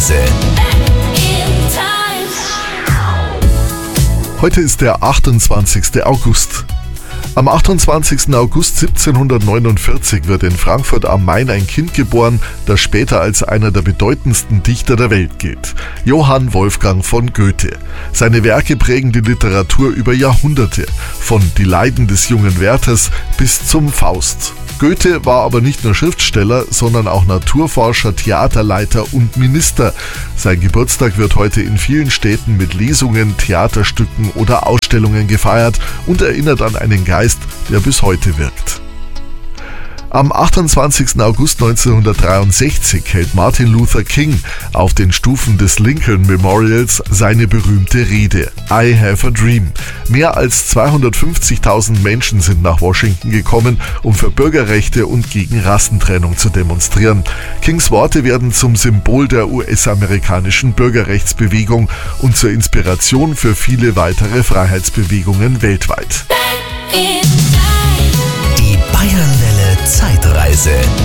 Zeitreise. Heute ist der 28. August. Am 28. August 1749 wird in Frankfurt am Main ein Kind geboren, das später als einer der bedeutendsten Dichter der Welt gilt: Johann Wolfgang von Goethe. Seine Werke prägen die Literatur über Jahrhunderte, von Die Leiden des jungen Werthers bis zum Faust. Goethe war aber nicht nur Schriftsteller, sondern auch Naturforscher, Theaterleiter und Minister. Sein Geburtstag wird heute in vielen Städten mit Lesungen, Theaterstücken oder Ausstellungen gefeiert und erinnert an einen Geist, der bis heute wirkt. Am 28. August 1963 hält Martin Luther King auf den Stufen des Lincoln Memorials seine berühmte Rede I Have a Dream. Mehr als 250.000 Menschen sind nach Washington gekommen, um für Bürgerrechte und gegen Rassentrennung zu demonstrieren. Kings Worte werden zum Symbol der US-amerikanischen Bürgerrechtsbewegung und zur Inspiration für viele weitere Freiheitsbewegungen weltweit. Die Bayernwelle Zeitreise.